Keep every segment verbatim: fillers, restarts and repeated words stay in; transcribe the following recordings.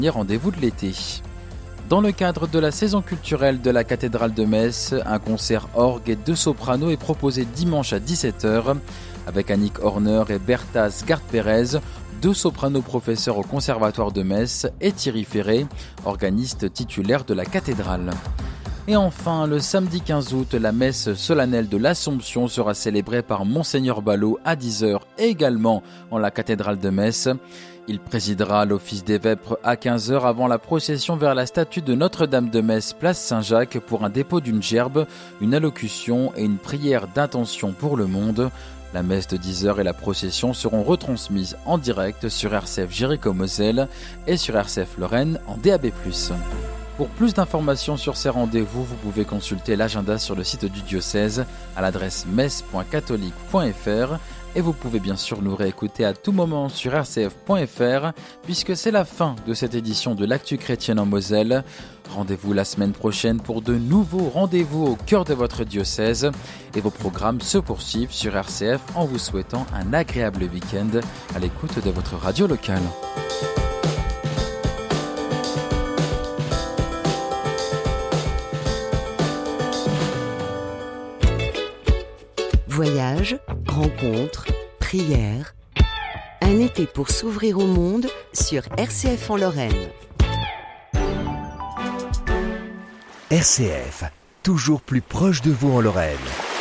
Rendez-vous de l'été. Dans le cadre de la saison culturelle de la cathédrale de Metz, un concert orgue et deux sopranos est proposé dimanche à dix-sept heures avec Annick Horner et Bertaz Gard-Pérez, deux sopranos professeurs au conservatoire de Metz, et Thierry Ferré, organiste titulaire de la cathédrale. Et enfin, le samedi quinze août, la messe solennelle de l'Assomption sera célébrée par Monseigneur Ballot à dix heures, également en la cathédrale de Metz. Il présidera l'office des vêpres à quinze heures avant la procession vers la statue de Notre-Dame de Metz, place Saint-Jacques, pour un dépôt d'une gerbe, une allocution et une prière d'intention pour le monde. La messe de dix heures et la procession seront retransmises en direct sur R C F Jéricho-Moselle et sur R C F Lorraine en D A B plus. Pour plus d'informations sur ces rendez-vous, vous pouvez consulter l'agenda sur le site du diocèse à l'adresse messe point catholique point f r et vous pouvez bien sûr nous réécouter à tout moment sur r c f point f r puisque c'est la fin de cette édition de l'Actu chrétienne en Moselle. Rendez-vous la semaine prochaine pour de nouveaux rendez-vous au cœur de votre diocèse et vos programmes se poursuivent sur R C F en vous souhaitant un agréable week-end à l'écoute de votre radio locale. Voyage, rencontres, prières. Un été pour s'ouvrir au monde sur R C F en Lorraine. R C F, toujours plus proche de vous en Lorraine.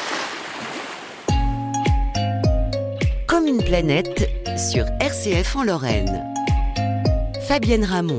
Comme une planète sur R C F en Lorraine. Fabienne Ramon.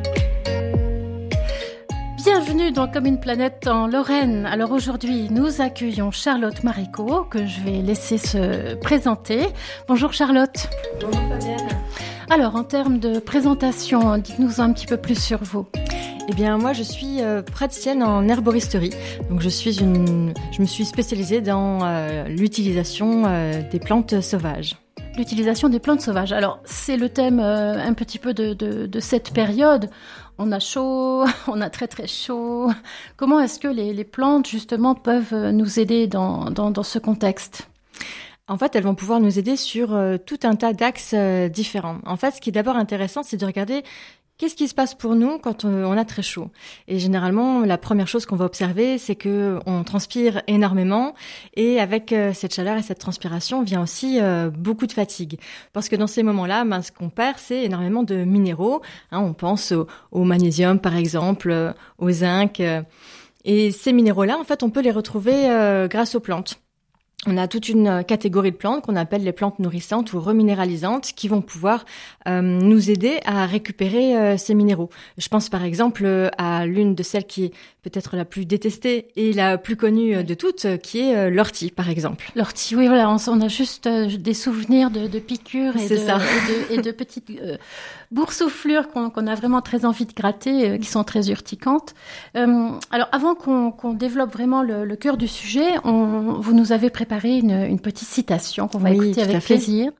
Bienvenue dans Comme une planète en Lorraine. Alors aujourd'hui, nous accueillons Charlotte Marico, que je vais laisser se présenter. Bonjour Charlotte. Bonjour Fabienne. Alors en termes de présentation, dites-nous un petit peu plus sur vous. Eh bien moi je suis euh, praticienne en herboristerie. Donc je suis une, je me suis spécialisée dans euh, l'utilisation euh, des plantes sauvages. L'utilisation des plantes sauvages. Alors c'est le thème euh, un petit peu de, de, de cette période. On a chaud, on a très très chaud. Comment est-ce que les, les plantes, justement, peuvent nous aider dans, dans, dans ce contexte ? En fait, elles vont pouvoir nous aider sur euh, tout un tas d'axes euh, différents. En fait, ce qui est d'abord intéressant, c'est de regarder qu'est-ce qui se passe pour nous quand on, on a très chaud. Et généralement, la première chose qu'on va observer, c'est que on transpire énormément. Et avec euh, cette chaleur et cette transpiration, vient aussi euh, beaucoup de fatigue. Parce que dans ces moments-là, ben, ce qu'on perd, c'est énormément de minéraux. Hein, on pense au, au magnésium, par exemple, euh, au zinc. Euh, et ces minéraux-là, en fait, on peut les retrouver euh, grâce aux plantes. On a toute une catégorie de plantes qu'on appelle les plantes nourrissantes ou reminéralisantes qui vont pouvoir euh, nous aider à récupérer euh, ces minéraux. Je pense par exemple euh, à l'une de celles qui est peut-être la plus détestée et la plus connue de toutes, qui est euh, l'ortie par exemple. L'ortie, oui, voilà, on, on a juste euh, des souvenirs de, de piqûres et de, et, de, et de petites euh, boursouflures qu'on, qu'on a vraiment très envie de gratter, euh, qui sont très urticantes. Euh, alors avant qu'on, qu'on développe vraiment le, le cœur du sujet, on, vous nous avez préparé Une, une petite citation qu'on va oui, écouter avec plaisir.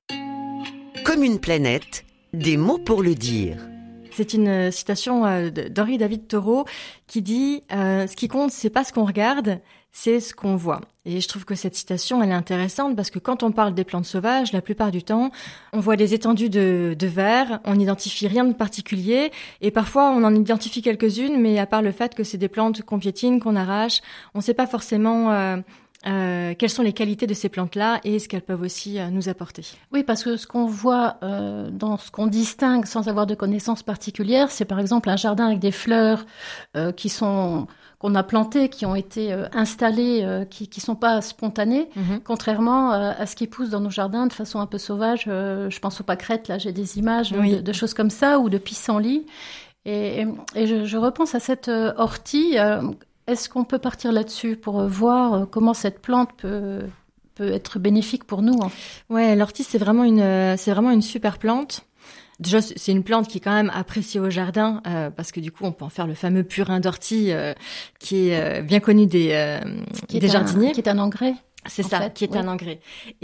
Comme une planète, des mots pour le dire. C'est une citation d'Henri David Thoreau qui dit euh, « Ce qui compte, c'est pas ce qu'on regarde, c'est ce qu'on voit ». Et je trouve que cette citation, elle est intéressante parce que quand on parle des plantes sauvages, la plupart du temps, on voit des étendues de, de verre, on n'identifie rien de particulier et parfois on en identifie quelques-unes, mais à part le fait que c'est des plantes qu'on piétine, qu'on arrache, on ne sait pas forcément... Euh, Euh, quelles sont les qualités de ces plantes-là et ce qu'elles peuvent aussi euh, nous apporter. Oui, parce que ce qu'on voit euh, dans ce qu'on distingue sans avoir de connaissances particulières, c'est par exemple un jardin avec des fleurs euh, qui sont qu'on a plantées, qui ont été euh, installées, euh, qui qui sont pas spontanées, mm-hmm. contrairement euh, à ce qui pousse dans nos jardins de façon un peu sauvage. Euh, je pense aux pâquerettes, là, j'ai des images oui. de, de choses comme ça, ou de pissenlits. Et, et, et je, je repense à cette euh, ortie. Euh, Est-ce qu'on peut partir là-dessus pour voir comment cette plante peut, peut être bénéfique pour nous, hein ? Ouais, l'ortie, c'est vraiment une, c'est vraiment une super plante. Déjà, c'est une plante qui est quand même appréciée au jardin euh, parce que du coup, on peut en faire le fameux purin d'ortie euh, qui est euh, bien connu des, euh, qui des un, jardiniers. Qui est un engrais. C'est en ça, fait, qui est oui. un engrais.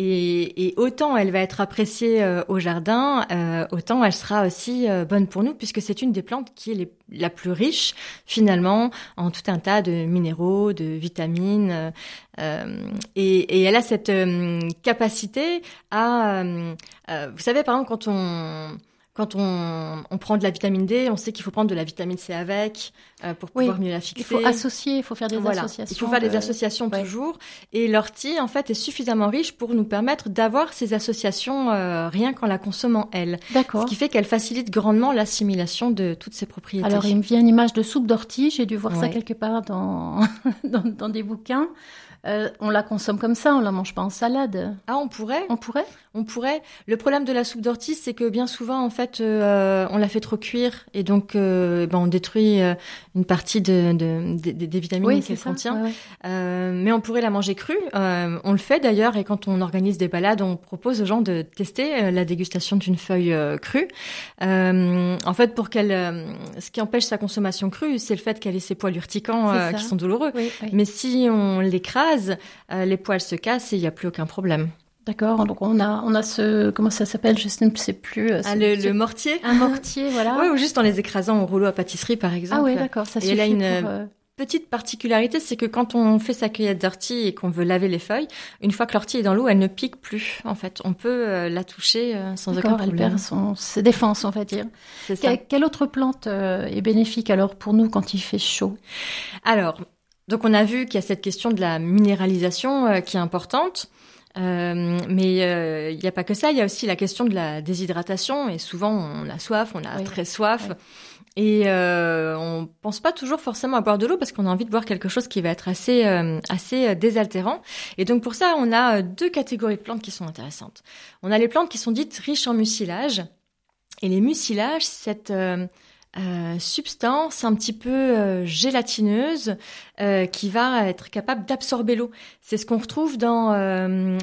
Et, et autant elle va être appréciée euh, au jardin, euh, autant elle sera aussi euh, bonne pour nous, puisque c'est une des plantes qui est les, la plus riche, finalement, en tout un tas de minéraux, de vitamines. Euh, et, et elle a cette euh, capacité à... Euh, euh, vous savez, par exemple, quand on... Quand on, on prend de la vitamine D, on sait qu'il faut prendre de la vitamine C avec euh, pour pouvoir oui, mieux la fixer. Il faut associer, il faut faire des voilà. associations. Il faut faire des associations de... toujours. Ouais. Et l'ortie, en fait, est suffisamment riche pour nous permettre d'avoir ces associations euh, rien qu'en la consommant, elle. D'accord. Ce qui fait qu'elle facilite grandement l'assimilation de toutes ces propriétés. Alors, il me vient une image de soupe d'ortie. J'ai dû voir ouais. ça quelque part dans, dans, dans des bouquins. Euh, on la consomme comme ça, on la mange pas en salade. Ah, on pourrait. On pourrait. On pourrait. Le problème de la soupe d'ortie, c'est que bien souvent, en fait, euh, on la fait trop cuire et donc, euh, ben, on détruit euh, une partie de, de, de, de des vitamines oui, qu'elle ça. contient. Ouais, ouais. Euh, mais on pourrait la manger crue. Euh, on le fait d'ailleurs, et quand on organise des balades, on propose aux gens de tester euh, la dégustation d'une feuille euh, crue. Euh, en fait, pour qu'elle, euh, ce qui empêche sa consommation crue, c'est le fait qu'elle ait ses poils urticants euh, qui sont douloureux. Oui, oui. Mais si on l'écrase, euh, les poils se cassent et il n'y a plus aucun problème. D'accord, donc on a, on a ce, comment ça s'appelle, je ne sais plus. Ah, ce, le, ce, le mortier. Un mortier, voilà. Oui, ou juste en les écrasant au rouleau à pâtisserie, par exemple. Ah oui, d'accord, ça et suffit elle a une pour, euh... petite particularité, c'est que quand on fait sa cueillette d'ortie et qu'on veut laver les feuilles, une fois que l'ortie est dans l'eau, elle ne pique plus, en fait. On peut euh, la toucher euh, sans d'accord, aucun problème. Elle perd son, ses défenses, on va dire. C'est ça. Que, quelle autre plante euh, est bénéfique, alors, pour nous, quand il fait chaud? Alors, donc on a vu qu'il y a cette question de la minéralisation euh, qui est importante. Euh, mais il euh, n'y a pas que ça, il y a aussi la question de la déshydratation et souvent on a soif, on a oui. très soif oui. et euh, on pense pas toujours forcément à boire de l'eau parce qu'on a envie de boire quelque chose qui va être assez euh, assez désaltérant. Et donc pour ça, on a deux catégories de plantes qui sont intéressantes. On a les plantes qui sont dites riches en mucilage et les mucilages, cette euh, Euh, substance un petit peu euh, gélatineuse euh, qui va être capable d'absorber l'eau. C'est ce qu'on retrouve dans euh,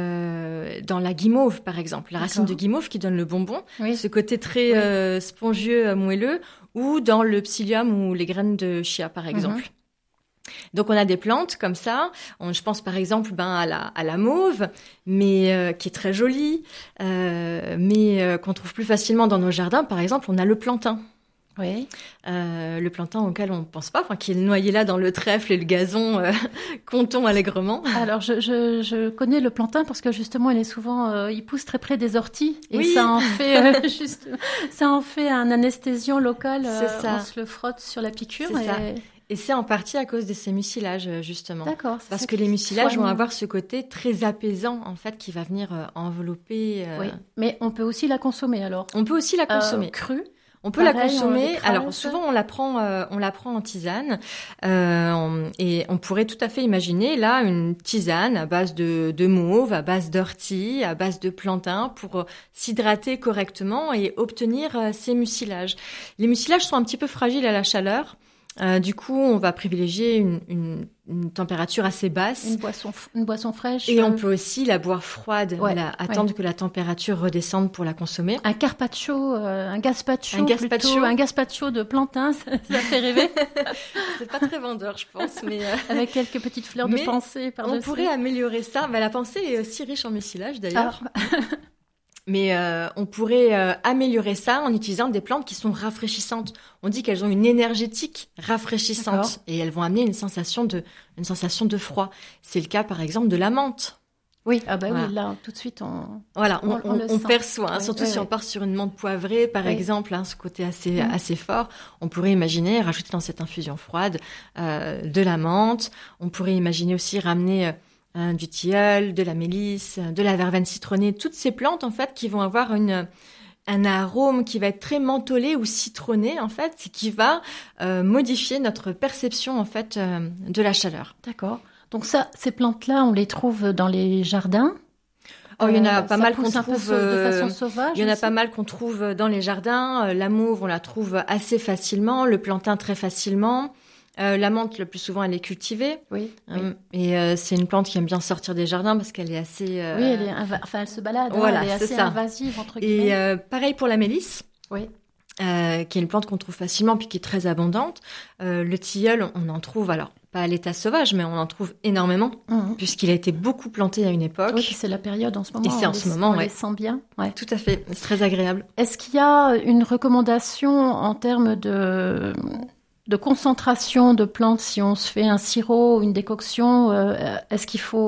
euh, dans la guimauve, par exemple, la racine D'accord. de guimauve qui donne le bonbon, oui. ce côté très oui. euh, spongieux, euh, moelleux, ou dans le psyllium ou les graines de chia, par exemple. Mm-hmm. Donc on a des plantes comme ça. On, je pense par exemple ben à la à la mauve, mais euh, qui est très jolie, euh, mais euh, qu'on trouve plus facilement dans nos jardins. Par exemple, on a le plantain. Oui. Euh, le plantain auquel on ne pense pas, enfin qui est noyé là dans le trèfle et le gazon euh, qu'on tombe allègrement. Alors je, je, je connais le plantain parce que justement il est souvent, euh, il pousse très près des orties et oui. ça en fait euh, juste, ça en fait un anesthésion local. C'est euh, ça. On se le frotte sur la piqûre. C'est et... ça. Et c'est en partie à cause de ces mucilages, justement. D'accord. Parce que les mucilages vont avoir ce côté très apaisant, en fait, qui va venir euh, envelopper. Euh... Oui. Mais on peut aussi la consommer alors. On peut aussi la consommer. Euh, crue. On peut Pareil, la consommer. Alors souvent on la prend, euh, on la prend en tisane, euh, on, et on pourrait tout à fait imaginer là une tisane à base de, de mauve, à base d'ortie, à base de plantain pour euh, s'hydrater correctement et obtenir euh, ces mucilages. Les mucilages sont un petit peu fragiles à la chaleur. Euh, du coup, on va privilégier une, une, une température assez basse. Une boisson, une boisson fraîche. Et on peut aussi la boire froide, ouais, la, attendre ouais. que la température redescende pour la consommer. Un carpaccio, euh, un gazpacho, un gazpacho, plutôt, un gazpacho de plantain, ça, ça fait rêver. C'est pas très vendeur, je pense, mais euh... avec quelques petites fleurs mais de pensée par-dessus. On pourrait améliorer ça. Bah, la pensée est aussi riche en mucilage d'ailleurs. Ah. Mais euh, on pourrait euh, améliorer ça en utilisant des plantes qui sont rafraîchissantes. On dit qu'elles ont une énergétique rafraîchissante D'accord. et elles vont amener une sensation de une sensation de froid. C'est le cas par exemple de la menthe. Oui, ah bah voilà. oui, là tout de suite on voilà, on, on, on, on perçoit, hein, ouais, surtout ouais, si ouais. on part sur une menthe poivrée par ouais. exemple, hein, ce côté assez mmh. assez fort. On pourrait imaginer rajouter dans cette infusion froide euh, de la menthe. On pourrait imaginer aussi ramener euh, Hein, du tilleul, de la mélisse, de la verveine citronnée, toutes ces plantes en fait qui vont avoir une un arôme qui va être très mentholé ou citronné en fait, qui va euh, modifier notre perception en fait euh, de la chaleur. D'accord. Donc ça, ces plantes-là, on les trouve dans les jardins. Oh, il y en a euh, pas mal qu'on trouve de façon sauvage. Il y en a aussi. pas mal qu'on trouve dans les jardins. La mauve, on la trouve assez facilement, le plantain très facilement. Euh, la menthe, le plus souvent, elle est cultivée. Oui. Euh, oui. Et euh, c'est une plante qui aime bien sortir des jardins parce qu'elle est assez. Euh... Oui, elle est inv... enfin, elle se balade. Voilà, hein, elle est assez c'est ça. invasive entre guillemets. Et euh, pareil pour la mélisse. Oui. Euh, qui est une plante qu'on trouve facilement puis qui est très abondante. Euh, le tilleul, on en trouve alors pas à l'état sauvage, mais on en trouve énormément mmh. puisqu'il a été beaucoup planté à une époque. Oui, c'est la période en ce moment. Et c'est en les, ce moment, on ouais. les sent bien. Ouais. Tout à fait, c'est très agréable. Est-ce qu'il y a une recommandation en termes de de concentration de plantes si on se fait un sirop ou une décoction? euh, Est-ce qu'il faut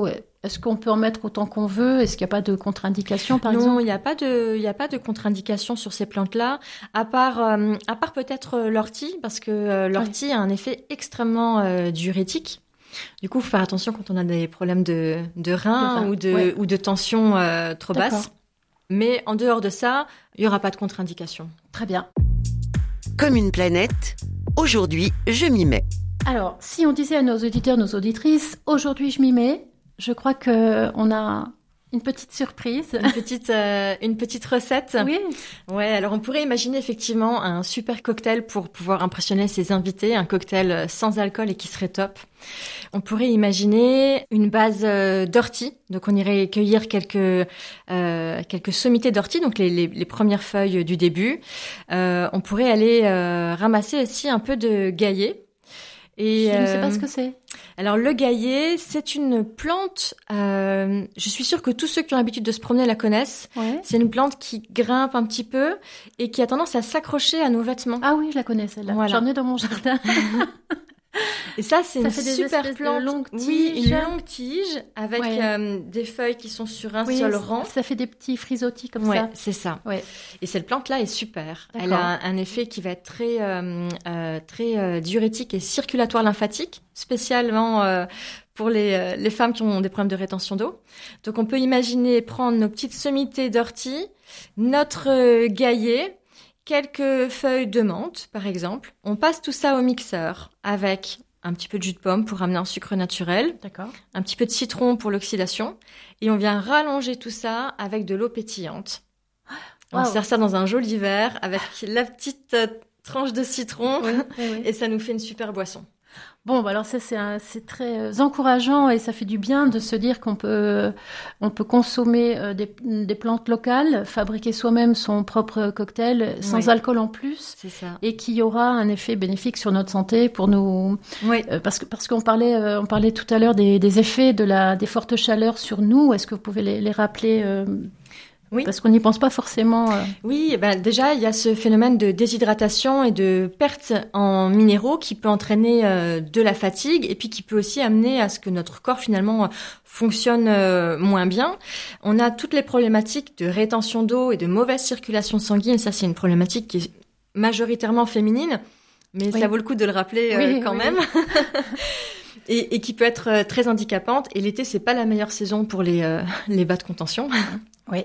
Est-ce qu'on peut en mettre autant qu'on veut? Est-ce qu'il n'y a pas de contre-indication, par non, exemple? Non, il n'y a pas de, il n'y a pas de contre-indication sur ces plantes-là, à part, euh, à part peut-être euh, l'ortie, parce que euh, l'ortie oui. a un effet extrêmement euh, diurétique. Du coup, il faut faire attention quand on a des problèmes de, de reins de rein, ou, de, ouais. ou de tension euh, trop D'accord. basse. Mais en dehors de ça, il n'y aura pas de contre-indication. Très bien. Comme une planète, aujourd'hui, je m'y mets. Alors, si on disait à nos auditeurs, nos auditrices, aujourd'hui, je m'y mets, je crois qu'on a une petite surprise. Une petite, euh, une petite recette. Oui. Ouais, alors on pourrait imaginer effectivement un super cocktail pour pouvoir impressionner ses invités, un cocktail sans alcool et qui serait top. On pourrait imaginer une base euh, d'ortie. Donc on irait cueillir quelques, euh, quelques sommités d'ortie, donc les, les, les premières feuilles du début. Euh, on pourrait aller euh, ramasser aussi un peu de gaillet. Et, je ne sais pas ce que c'est. Alors le gaillet, c'est une plante, euh, je suis sûre que tous ceux qui ont l'habitude de se promener la connaissent. Ouais. C'est une plante qui grimpe un petit peu et qui a tendance à s'accrocher à nos vêtements. Ah oui, je la connais celle-là. Voilà. J'en ai dans mon jardin. Et ça, c'est ça une fait super des plante. De longues tiges. Oui, une longue tige avec ouais. euh, des feuilles qui sont sur un oui, seul rang. Ça fait des petits frisottis comme ouais, ça. C'est ça. Ouais. Et cette plante-là est super. D'accord. Elle a un, un effet qui va être très, euh, euh, très euh, diurétique et circulatoire lymphatique, spécialement euh, pour les, euh, les femmes qui ont des problèmes de rétention d'eau. Donc, on peut imaginer prendre nos petites sommités d'ortie, notre euh, gaillet, quelques feuilles de menthe, par exemple. On passe tout ça au mixeur avec un petit peu de jus de pomme pour amener un sucre naturel. D'accord. Un petit peu de citron pour l'oxydation. Et on vient rallonger tout ça avec de l'eau pétillante. On wow. sert ça dans un joli verre avec la petite euh, tranche de citron. Oui, oui, oui. Et ça nous fait une super boisson. Bon, bah alors ça, c'est, un, c'est très encourageant et ça fait du bien de se dire qu'on peut, on peut consommer euh, des, des plantes locales, fabriquer soi-même son propre cocktail sans oui. alcool en plus. C'est ça. Et qui aura un effet bénéfique sur notre santé pour nous. Oui. Euh, parce que, parce qu'on parlait, euh, on parlait tout à l'heure des, des effets de la, des fortes chaleurs sur nous. Est-ce que vous pouvez les, les rappeler euh, Oui. Parce qu'on n'y pense pas forcément. Euh... Oui, ben déjà, il y a ce phénomène de déshydratation et de perte en minéraux qui peut entraîner euh, de la fatigue et puis qui peut aussi amener à ce que notre corps, finalement, fonctionne euh, moins bien. On a toutes les problématiques de rétention d'eau et de mauvaise circulation sanguine. Ça, c'est une problématique qui est majoritairement féminine, mais oui. ça vaut le coup de le rappeler euh, oui, quand oui. même. Et, et qui peut être très handicapante. Et l'été, c'est pas la meilleure saison pour les, euh, les bas de contention. Oui.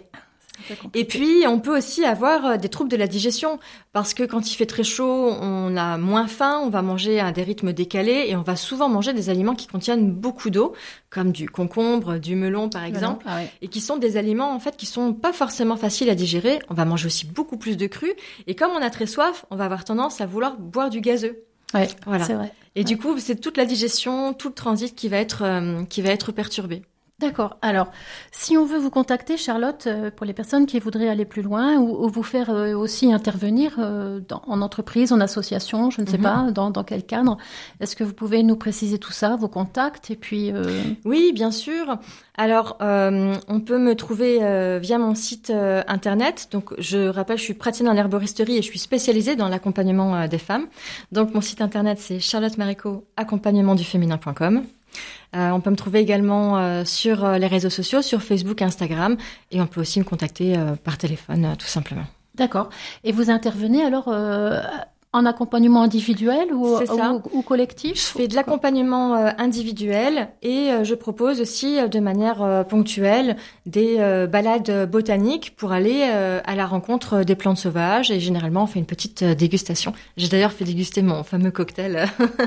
Et puis, on peut aussi avoir des troubles de la digestion parce que quand il fait très chaud, on a moins faim, on va manger à des rythmes décalés et on va souvent manger des aliments qui contiennent beaucoup d'eau, comme du concombre, du melon par exemple, ah ouais. et qui sont des aliments en fait qui sont pas forcément faciles à digérer. On va manger aussi beaucoup plus de cru et comme on a très soif, on va avoir tendance à vouloir boire du gazeux. Ouais, voilà. C'est vrai. Et ouais. du coup, c'est toute la digestion, tout le transit qui va être euh, qui va être perturbé. D'accord. Alors, si on veut vous contacter, Charlotte, euh, pour les personnes qui voudraient aller plus loin ou, ou vous faire euh, aussi intervenir euh, dans, en entreprise, en association, je ne sais mm-hmm. pas, dans, dans quel cadre, est-ce que vous pouvez nous préciser tout ça, vos contacts et puis euh... Oui, bien sûr. Alors, euh, on peut me trouver euh, via mon site euh, internet. Donc, je rappelle, je suis praticienne en herboristerie et je suis spécialisée dans l'accompagnement euh, des femmes. Donc, mon site internet, c'est charlotte marico accompagnement du féminin point com. Euh, on peut me trouver également euh, sur euh, les réseaux sociaux, sur Facebook et Instagram. Et on peut aussi me contacter euh, par téléphone, euh, tout simplement. D'accord. Et vous intervenez alors euh, en accompagnement individuel ou, ou, ou collectif? Je fais de l'accompagnement euh, individuel et euh, je propose aussi euh, de manière euh, ponctuelle des euh, balades botaniques pour aller euh, à la rencontre des plantes sauvages. Et généralement, on fait une petite euh, dégustation. J'ai d'ailleurs fait déguster mon fameux cocktail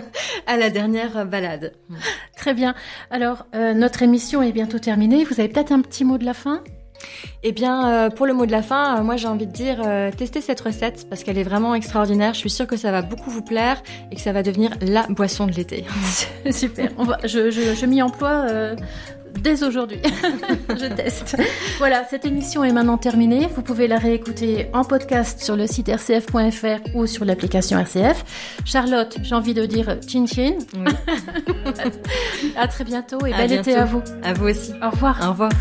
à la dernière balade. Très bien. Alors, euh, notre émission est bientôt terminée. Vous avez peut-être un petit mot de la fin ? Eh bien, euh, pour le mot de la fin, euh, moi j'ai envie de dire, euh, testez cette recette parce qu'elle est vraiment extraordinaire. Je suis sûre que ça va beaucoup vous plaire et que ça va devenir la boisson de l'été. Super. On va, je, je, je m'y emploie euh, dès aujourd'hui. Je teste. Voilà, cette émission est maintenant terminée. Vous pouvez la réécouter en podcast sur le site r c f point f r ou sur l'application R C F. Charlotte, j'ai envie de dire chin chin. Oui. À très bientôt et bel été à vous. À vous aussi. Au revoir. Au revoir.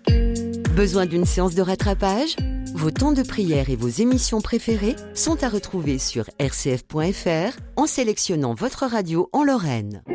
Besoin d'une séance de rattrapage ? Vos temps de prière et vos émissions préférées sont à retrouver sur r c f point f r en sélectionnant votre radio en Lorraine.